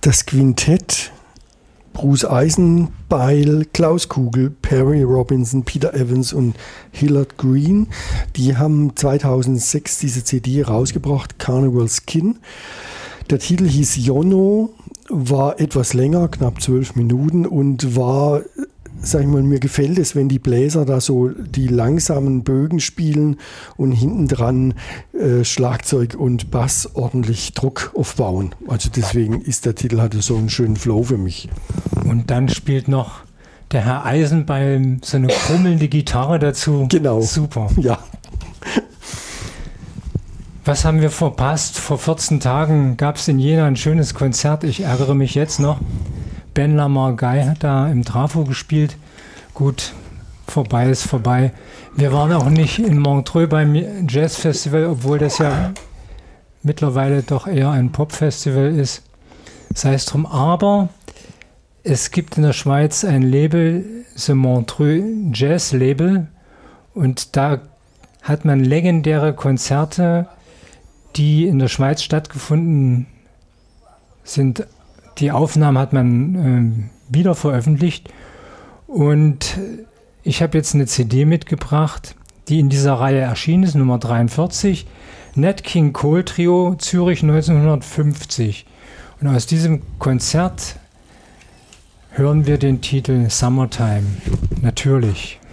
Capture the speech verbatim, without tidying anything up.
Das Quintett Bruce Eisenbeil, Klaus Kugel, Perry Robinson, Peter Evans und Hillard Green, die haben zweitausendsechs diese C D rausgebracht, Carnival Skin. Der Titel hieß Yono, war etwas länger, knapp zwölf Minuten und war, sag ich mal, mir gefällt es, wenn die Bläser da so die langsamen Bögen spielen und hinten dran äh, Schlagzeug und Bass ordentlich Druck aufbauen. Also deswegen ist der Titel, hatte so einen schönen Flow für mich. Und dann spielt noch der Herr Eisenbeil so eine krummelnde Gitarre dazu. Genau. Super. Ja. Was haben wir verpasst? Vor vierzehn Tagen gab es in Jena ein schönes Konzert. Ich ärgere mich jetzt noch. Ben Lamar-Guy hat da im Trafo gespielt. Gut, vorbei ist vorbei. Wir waren auch nicht in Montreux beim Jazzfestival, obwohl das ja mittlerweile doch eher ein Popfestival ist. Sei es drum. Aber es gibt in der Schweiz ein Label, das Montreux Jazz Label. Und da hat man legendäre Konzerte, die in der Schweiz stattgefunden sind. Die Aufnahmen hat man äh, wieder veröffentlicht und ich habe jetzt eine C D mitgebracht, die in dieser Reihe erschienen ist, Nummer dreiundvierzig, Nat King Cole Trio, Zürich neunzehnhundertfünfzig. Und aus diesem Konzert hören wir den Titel Summertime, natürlich.